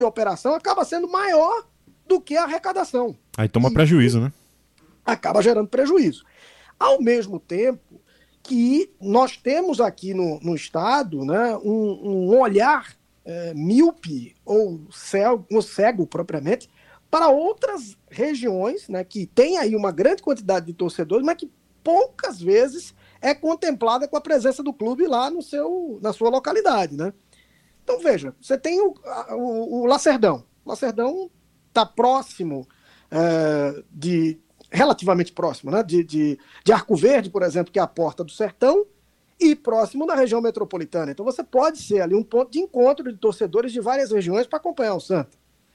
operação acaba sendo maior do que a arrecadação. Aí toma prejuízo, né? Acaba gerando prejuízo. Ao mesmo tempo que nós temos aqui no Estado, né, um olhar míope ou cego propriamente para outras regiões, né, que tem aí uma grande quantidade de torcedores, mas que poucas vezes é contemplada com a presença do clube lá na sua localidade, né? Então, veja, você tem o Lacerdão. O Lacerdão está próximo, relativamente próximo, né? De Arco Verde, por exemplo, que é a porta do sertão, e próximo da região metropolitana. Então, você pode ser ali um ponto de encontro de torcedores de várias regiões para acompanhar o Santa.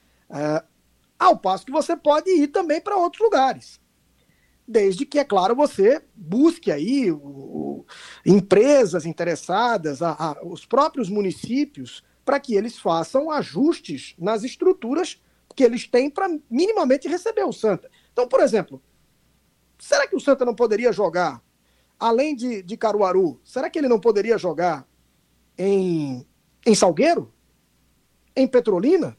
Ao passo que você pode ir também para outros lugares. Desde que, é claro, você busque aí empresas interessadas, os próprios municípios, para que eles façam ajustes nas estruturas que eles têm para minimamente receber o Santa. Então, por exemplo, será que o Santa não poderia jogar, além de Caruaru, será que ele não poderia jogar em Salgueiro? Em Petrolina?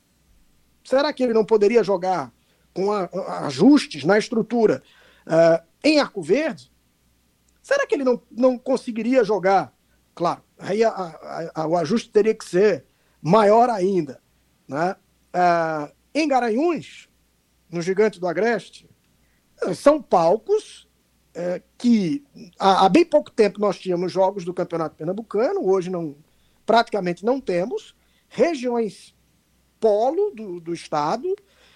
Será que ele não poderia jogar com ajustes na estrutura em Arco Verde? Será que ele não conseguiria jogar? Claro, aí o ajuste teria que ser maior ainda, né? Em Garanhuns, no Gigante do Agreste, são palcos que há bem pouco tempo nós tínhamos jogos do Campeonato Pernambucano, hoje praticamente não temos, regiões polo do estado,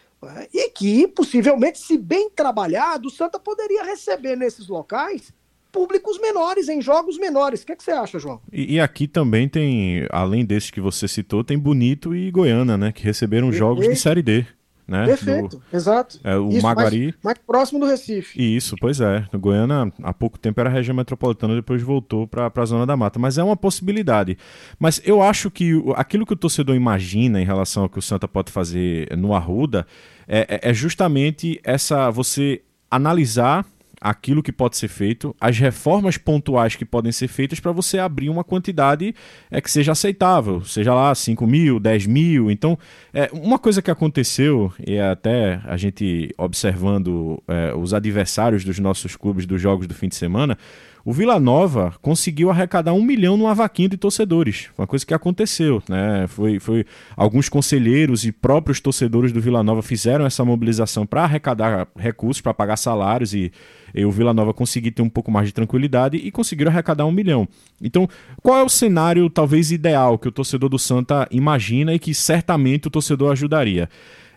e que, possivelmente, se bem trabalhado, o Santa poderia receber nesses locais públicos menores, em jogos menores. O que você acha, João? E aqui também tem, além desses que você citou, tem Bonito e Goiânia, né? Que receberam jogos de Série D. Né? Perfeito, exato. O isso, Maguari. Mais próximo do Recife. Isso, pois é. No Goiânia, há pouco tempo era a região metropolitana, depois voltou para a Zona da Mata. Mas é uma possibilidade. Mas eu acho que aquilo que o torcedor imagina em relação ao que o Santa pode fazer no Arruda é justamente você analisar aquilo que pode ser feito, as reformas pontuais que podem ser feitas para você abrir uma quantidade que seja aceitável, seja lá 5 mil, 10 mil. Então, uma coisa que aconteceu, e até a gente observando os adversários dos nossos clubes dos jogos do fim de semana, o Vila Nova conseguiu arrecadar 1 milhão numa vaquinha de torcedores. Uma coisa que aconteceu, né? Foi alguns conselheiros e próprios torcedores do Vila Nova fizeram essa mobilização para arrecadar recursos, para pagar salários e o Vila Nova conseguiu ter um pouco mais de tranquilidade e conseguiram arrecadar 1 milhão. Então, qual é o cenário talvez ideal que o torcedor do Santa imagina e que certamente o torcedor ajudaria?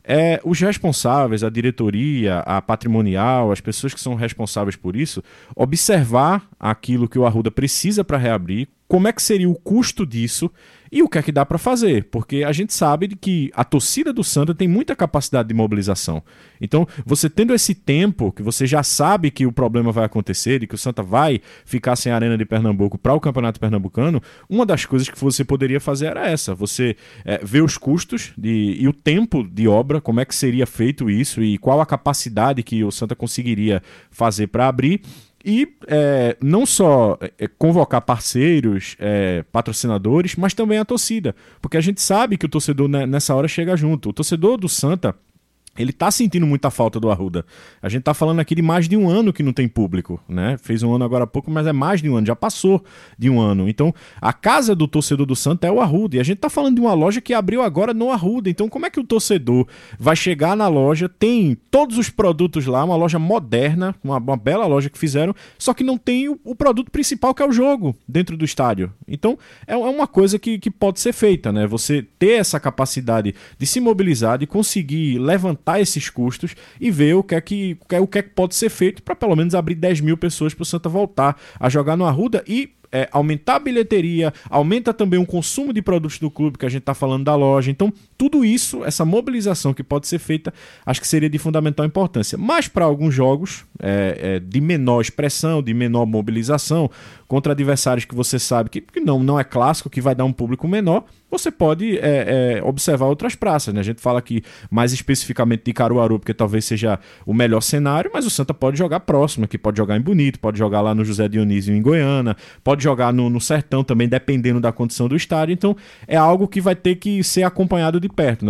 Os responsáveis, a diretoria, a patrimonial, as pessoas que são responsáveis por isso, observar aquilo que o Arruda precisa para reabrir, como é que seria o custo disso e o que é que dá para fazer, porque a gente sabe que a torcida do Santa tem muita capacidade de mobilização. Então, você tendo esse tempo, que você já sabe que o problema vai acontecer, de que o Santa vai ficar sem a Arena de Pernambuco para o Campeonato Pernambucano, uma das coisas que você poderia fazer era essa, você ver os custos e o tempo de obra, como é que seria feito isso e qual a capacidade que o Santa conseguiria fazer para abrir. E não só convocar parceiros, patrocinadores, mas também a torcida. Porque a gente sabe que o torcedor nessa hora chega junto. O torcedor do Santa, ele tá sentindo muita falta do Arruda. A gente tá falando aqui de mais de um ano que não tem público, né? Fez um ano agora há pouco, mas é mais de um ano, já passou de um ano. Então, a casa do torcedor do Santa é o Arruda. E a gente tá falando de uma loja que abriu agora no Arruda. Então, como é que o torcedor vai chegar na loja, tem todos os produtos lá, uma loja moderna, uma bela loja que fizeram, só que não tem o produto principal, que é o jogo, dentro do estádio. Então, é uma coisa que pode ser feita, né? Você ter essa capacidade de se mobilizar, de conseguir levantar esses custos e ver o que é que pode ser feito para pelo menos abrir 10 mil pessoas para o Santa voltar a jogar no Arruda e aumentar a bilheteria, aumenta também o consumo de produtos do clube, que a gente está falando da loja. Então, tudo isso, essa mobilização que pode ser feita, acho que seria de fundamental importância. Mas para alguns jogos de menor expressão, de menor mobilização, contra adversários que você sabe que não é clássico, que vai dar um público menor, você pode observar outras praças, né? A gente fala aqui mais especificamente de Caruaru, porque talvez seja o melhor cenário, mas o Santa pode jogar próximo aqui, pode jogar em Bonito, pode jogar lá no José Dionísio em Goiânia, pode jogar no Sertão também, dependendo da condição do estádio. Então é algo que vai ter que ser acompanhado de perto, né?